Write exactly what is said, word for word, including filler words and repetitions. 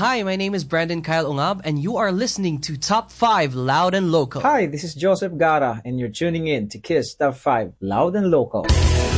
Hi, my name is Brandon Kyle Ungab, and you are listening to Top five Loud and Local. Hi, this is Joseph Gara, and you're tuning in to Kiss Top five Loud and Local.